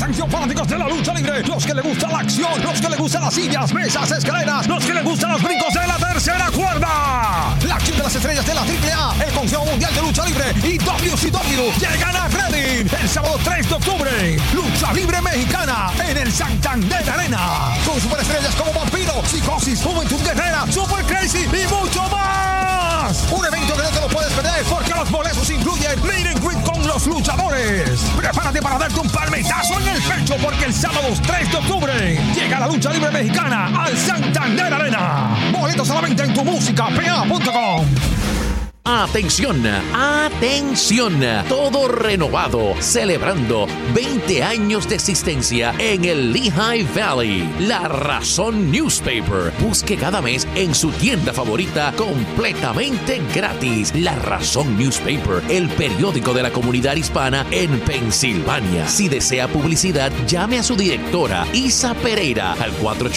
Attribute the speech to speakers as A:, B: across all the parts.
A: Atención fanáticos de la lucha libre, los que le gusta la acción, los que le gustan las sillas, mesas, escaleras, los que le gustan los brincos de la tercera cuerda. La acción de las estrellas de la AAA, el Consejo Mundial de Lucha Libre y WCW llegan a Reading el sábado 3 de octubre. Lucha libre mexicana en el Santander Arena, con superestrellas como Vampiro, Psicosis, Juventud Guerrera, Super Crazy y mucho más. Un evento que no te lo puedes perder porque los boletos incluyen meet and greet con los luchadores. Prepárate para darte un palmetazo en el pecho porque el sábado 3 de octubre llega la lucha libre mexicana al Santander Arena. Boletos solamente en TuMusicaPA.com.
B: Atención, atención, todo renovado, celebrando 20 años de existencia en el Lehigh Valley. La Razón Newspaper. Busque cada mes en su tienda favorita completamente gratis. La Razón Newspaper, el periódico de la comunidad hispana en Pensilvania. Si desea publicidad, llame a su directora, Isa Pereira, al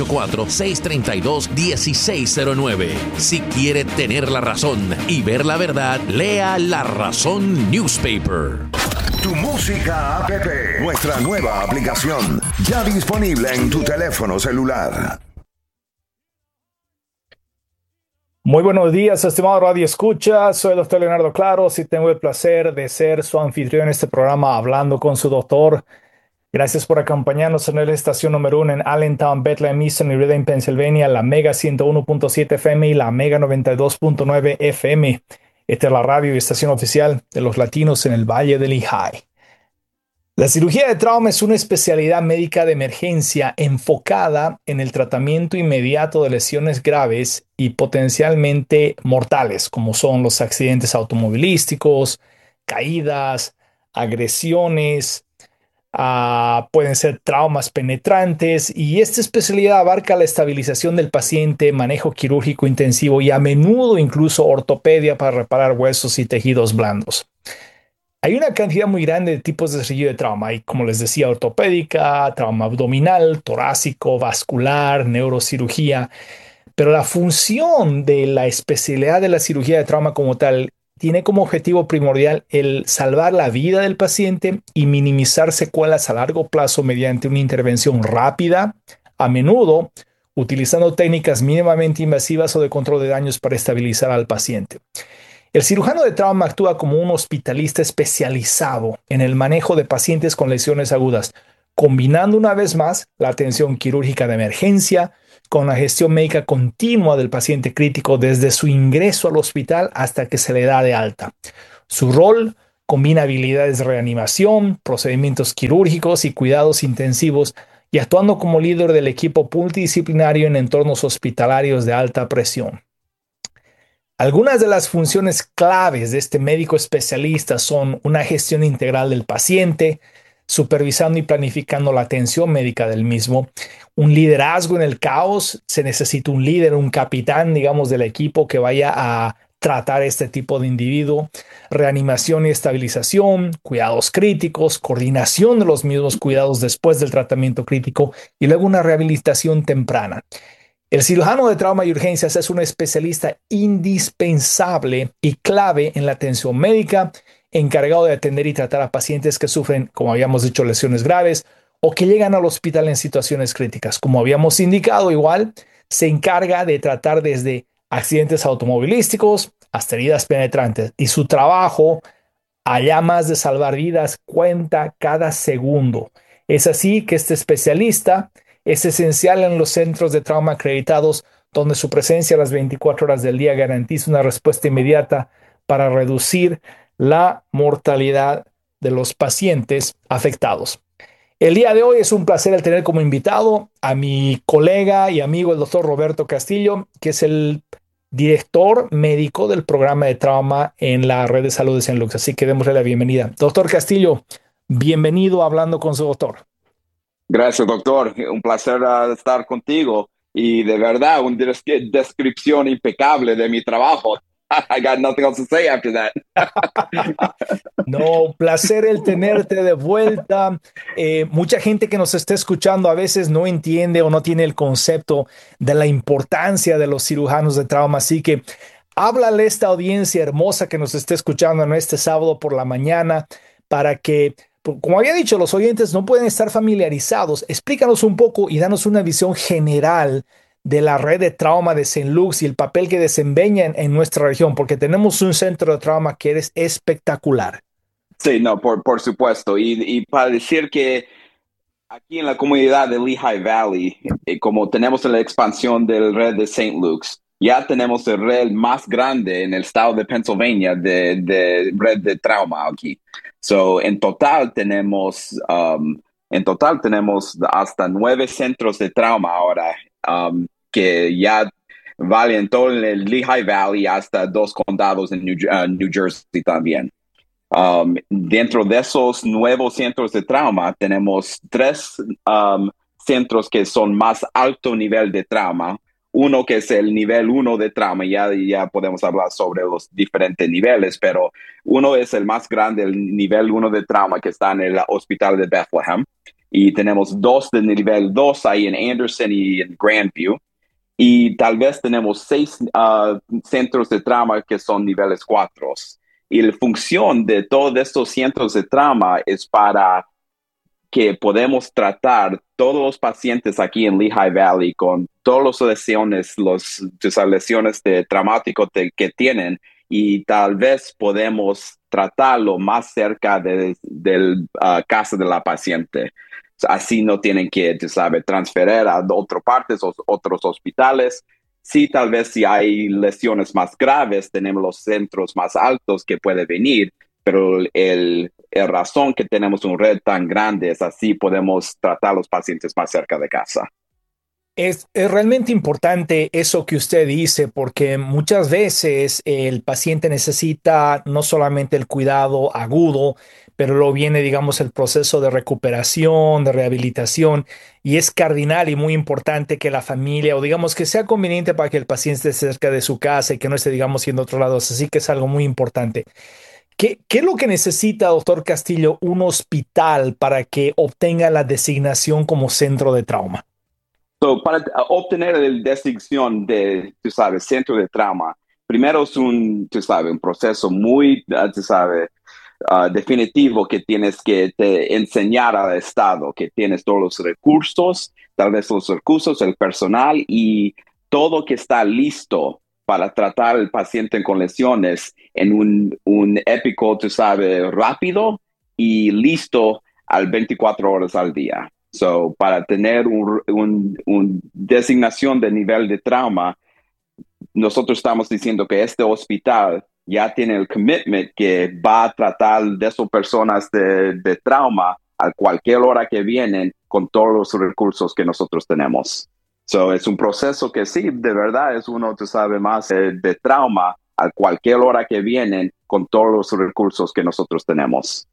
B: 484-632-1609. Si quiere tener la razón y ver la verdad, lea La Razón Newspaper.
C: Tu Música app, nuestra nueva aplicación, ya disponible en tu teléfono celular.
D: Muy buenos días, estimado Radio Escucha. Soy el doctor Leonardo Claros y tengo el placer de ser su anfitrión en este programa Hablando con su Doctor. Gracias por acompañarnos en la estación número 1 en Allentown, Bethlehem, Easton y Reading, Pennsylvania, la Mega 101.7 FM y la Mega 92.9 FM. Esta es la radio y estación oficial de los latinos en el Valle de Lehigh. La cirugía de trauma es una especialidad médica de emergencia enfocada en el tratamiento inmediato de lesiones graves y potencialmente mortales, como son los accidentes automovilísticos, caídas, agresiones, pueden ser traumas penetrantes, y esta especialidad abarca la estabilización del paciente, manejo quirúrgico intensivo y a menudo incluso ortopedia para reparar huesos y tejidos blandos. Hay una cantidad muy grande de tipos de cirugía de trauma. Hay, como les decía, ortopédica, trauma abdominal, torácico, vascular, neurocirugía, pero la función de la especialidad de la cirugía de trauma como tal tiene como objetivo primordial el salvar la vida del paciente y minimizar secuelas a largo plazo mediante una intervención rápida, a menudo utilizando técnicas mínimamente invasivas o de control de daños para estabilizar al paciente. El cirujano de trauma actúa como un hospitalista especializado en el manejo de pacientes con lesiones agudas, combinando una vez más la atención quirúrgica de emergencia con la gestión médica continua del paciente crítico desde su ingreso al hospital hasta que se le da de alta. Su rol combina habilidades de reanimación, procedimientos quirúrgicos y cuidados intensivos, y actuando como líder del equipo multidisciplinario en entornos hospitalarios de alta presión. Algunas de las funciones claves de este médico especialista son una gestión integral del paciente, supervisando y planificando la atención médica del mismo, un liderazgo en el caos. Se necesita un líder, un capitán, digamos, del equipo que vaya a tratar este tipo de individuo, reanimación y estabilización, cuidados críticos, coordinación de los mismos cuidados después del tratamiento crítico y luego una rehabilitación temprana. El cirujano de trauma y urgencias es un especialista indispensable y clave en la atención médica, encargado de atender y tratar a pacientes que sufren, como habíamos dicho, lesiones graves o que llegan al hospital en situaciones críticas. Como habíamos indicado, igual se encarga de tratar desde accidentes automovilísticos hasta heridas penetrantes, y su trabajo, allá más de salvar vidas, cuenta cada segundo. Es así que este especialista es esencial en los centros de trauma acreditados, donde su presencia a las 24 horas del día garantiza una respuesta inmediata para reducir la mortalidad de los pacientes afectados. El día de hoy es un placer el tener como invitado a mi colega y amigo, el doctor Roberto Castillo, que es el director médico del programa de trauma en la red de salud de St. Luke's. Así que démosle la bienvenida. Doctor Castillo, bienvenido a Hablando con su Doctor.
E: Gracias, doctor. Un placer estar contigo, y de verdad una descripción impecable de mi trabajo. I got nothing else to say after that.
D: No, placer el tenerte de vuelta. Mucha gente que nos está escuchando a veces no entiende o no tiene el concepto de la importancia de los cirujanos de trauma, así que háblale a esta audiencia hermosa que nos está escuchando en este sábado por la mañana para que como había dicho, los oyentes no pueden estar familiarizados. Explícanos un poco y danos una visión general de la red de trauma de St. Luke's y el papel que desempeña en nuestra región, porque tenemos un centro de trauma que es espectacular.
E: Sí, no, por supuesto. Y para decir que aquí en la comunidad de Lehigh Valley, como tenemos la expansión del red de St. Luke's, ya tenemos el red más grande en el estado de Pennsylvania de red de trauma aquí. So, en total tenemos hasta 9 centros de trauma ahora, que ya valen todo el Lehigh Valley hasta 2 condados en New Jersey también. Dentro de esos nuevos centros de trauma, tenemos 3 centros que son más alto nivel de trauma. Uno que es el nivel 1 de trauma, ya podemos hablar sobre los diferentes niveles, pero uno es el más grande, el nivel 1 de trauma que está en el hospital de Bethlehem. Y tenemos 2 de nivel 2 ahí en Anderson y en Grandview. Y tal vez tenemos 6 centros de trauma que son niveles 4. Y la función de todos estos centros de trauma es para que podemos tratar todos los pacientes aquí en Lehigh Valley con todas las lesiones, lesiones traumáticas que tienen, y tal vez podemos tratarlo más cerca de casa de la paciente. Así no tienen que, transferir a otras partes o otros hospitales. Sí, tal vez si hay lesiones más graves, tenemos los centros más altos que puede venir, pero el razón que tenemos una red tan grande es así podemos tratar a los pacientes más cerca de casa.
D: Es realmente importante eso que usted dice, porque muchas veces el paciente necesita no solamente el cuidado agudo, pero luego viene, digamos, el proceso de recuperación, de rehabilitación, y es cardinal y muy importante que la familia, o digamos que sea conveniente para que el paciente esté cerca de su casa y que no esté, digamos, yendo a otros lados. Así que es algo muy importante. ¿Qué es lo que necesita, doctor Castillo, un hospital para que obtenga la designación como centro de trauma?
E: Para obtener la designación de, centro de trauma, primero es un proceso muy, definitivo que tienes que enseñar al Estado que tienes todos los recursos, tal vez los recursos, el personal y todo que está listo para tratar al paciente con lesiones en un épico, rápido y listo al 24 horas al día. Para tener un designación de nivel de trauma, nosotros estamos diciendo que este hospital ya tiene el commitment que va a tratar de esas personas de trauma a cualquier hora que vienen con todos los recursos que nosotros tenemos. Es un proceso que sí, de verdad es uno, más de trauma a cualquier hora que vienen con todos los recursos que nosotros tenemos.